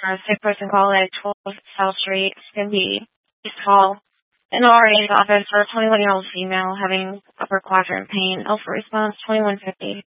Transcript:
for a sick person call at 12 South Street. It's going to be just call an RA's office for a 21-year-old female having upper quadrant pain. Alpha response 2150.